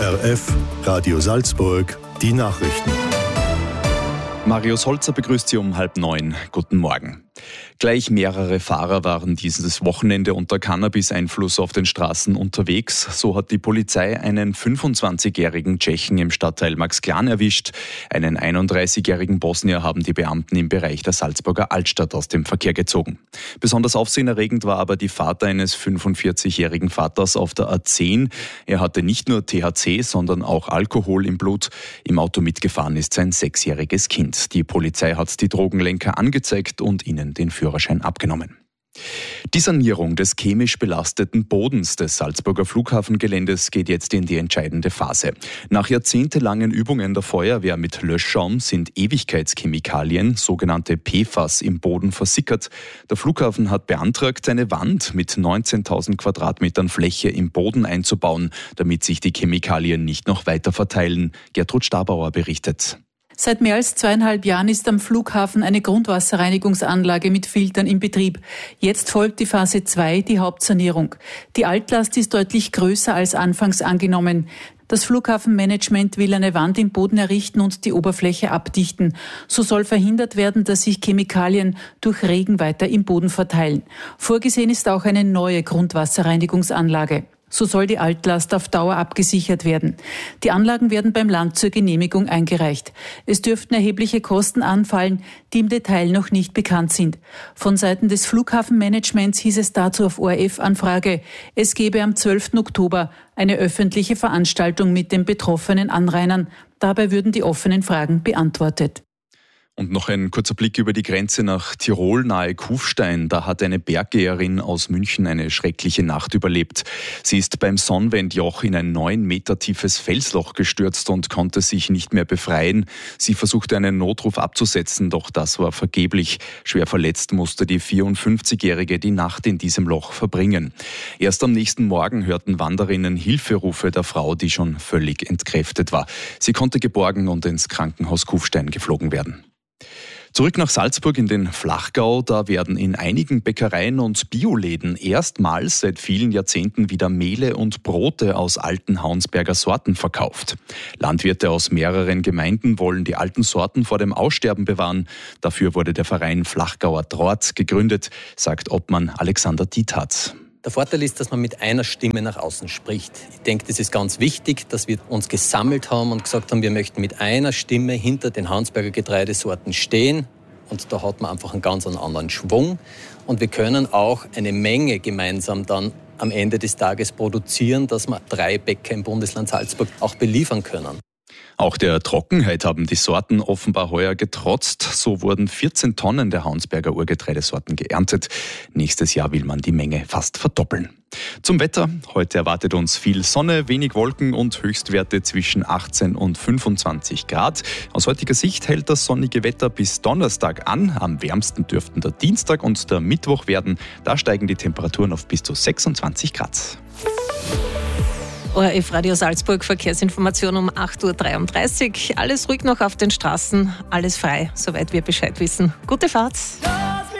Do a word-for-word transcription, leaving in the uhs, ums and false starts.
O R F, Radio Salzburg, die Nachrichten. Marius Holzer begrüßt Sie um halb neun. Guten Morgen. Gleich mehrere Fahrer waren dieses Wochenende unter Cannabis-Einfluss auf den Straßen unterwegs. So hat die Polizei einen fünfundzwanzigjährigen Tschechen im Stadtteil Maxklan erwischt. Einen einunddreißigjährigen Bosnier haben die Beamten im Bereich der Salzburger Altstadt aus dem Verkehr gezogen. Besonders aufsehenerregend war aber die Fahrt eines fünfundvierzigjährigen Vaters auf der A zehn. Er hatte nicht nur T H C, sondern auch Alkohol im Blut. Im Auto mitgefahren ist sein sechsjähriges Kind. Die Polizei hat die Drogenlenker angezeigt und ihnen den Führerschein abgenommen. Die Sanierung des chemisch belasteten Bodens des Salzburger Flughafengeländes geht jetzt in die entscheidende Phase. Nach jahrzehntelangen Übungen der Feuerwehr mit Löschschaum sind Ewigkeitschemikalien, sogenannte P F A S, im Boden versickert. Der Flughafen hat beantragt, eine Wand mit neunzehntausend Quadratmetern Fläche im Boden einzubauen, damit sich die Chemikalien nicht noch weiter verteilen. Gertrud Stabauer berichtet. Seit mehr als zweieinhalb Jahren ist am Flughafen eine Grundwasserreinigungsanlage mit Filtern in Betrieb. Jetzt folgt die Phase zwei, die Hauptsanierung. Die Altlast ist deutlich größer als anfangs angenommen. Das Flughafenmanagement will eine Wand im Boden errichten und die Oberfläche abdichten. So soll verhindert werden, dass sich Chemikalien durch Regen weiter im Boden verteilen. Vorgesehen ist auch eine neue Grundwasserreinigungsanlage. So soll die Altlast auf Dauer abgesichert werden. Die Anlagen werden beim Land zur Genehmigung eingereicht. Es dürften erhebliche Kosten anfallen, die im Detail noch nicht bekannt sind. Von Seiten des Flughafenmanagements hieß es dazu auf O R F-Anfrage, es gebe am zwölften Oktober eine öffentliche Veranstaltung mit den betroffenen Anrainern. Dabei würden die offenen Fragen beantwortet. Und noch ein kurzer Blick über die Grenze nach Tirol nahe Kufstein. Da hat eine Berggeherin aus München eine schreckliche Nacht überlebt. Sie ist beim Sonnwendjoch in ein neun Meter tiefes Felsloch gestürzt und konnte sich nicht mehr befreien. Sie versuchte einen Notruf abzusetzen, doch das war vergeblich. Schwer verletzt musste die vierundfünfzigjährige die Nacht in diesem Loch verbringen. Erst am nächsten Morgen hörten Wanderinnen Hilferufe der Frau, die schon völlig entkräftet war. Sie konnte geborgen und ins Krankenhaus Kufstein geflogen werden. Zurück nach Salzburg in den Flachgau. Da werden in einigen Bäckereien und Bioläden erstmals seit vielen Jahrzehnten wieder Mehle und Brote aus alten Haunsberger Sorten verkauft. Landwirte aus mehreren Gemeinden wollen die alten Sorten vor dem Aussterben bewahren. Dafür wurde der Verein Flachgauer Trort gegründet, sagt Obmann Alexander Diethardt. Der Vorteil ist, dass man mit einer Stimme nach außen spricht. Ich denke, das ist ganz wichtig, dass wir uns gesammelt haben und gesagt haben, wir möchten mit einer Stimme hinter den Haunsberger Getreidesorten stehen. Und da hat man einfach einen ganz anderen Schwung. Und wir können auch eine Menge gemeinsam dann am Ende des Tages produzieren, dass wir drei Bäcker im Bundesland Salzburg auch beliefern können. Auch der Trockenheit haben die Sorten offenbar heuer getrotzt. So wurden vierzehn Tonnen der Haunsberger Urgetreidesorten geerntet. Nächstes Jahr will man die Menge fast verdoppeln. Zum Wetter. Heute erwartet uns viel Sonne, wenig Wolken und Höchstwerte zwischen achtzehn und fünfundzwanzig Grad. Aus heutiger Sicht hält das sonnige Wetter bis Donnerstag an. Am wärmsten dürften der Dienstag und der Mittwoch werden. Da steigen die Temperaturen auf bis zu sechsundzwanzig Grad. O R F Radio Salzburg, Verkehrsinformation um acht Uhr dreiunddreißig. Alles ruhig noch auf den Straßen, alles frei, soweit wir Bescheid wissen. Gute Fahrt!